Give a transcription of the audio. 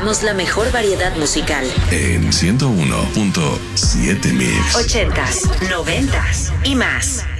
presentamos la mejor variedad musical en 101.7 Mix. 80s, 90s y más.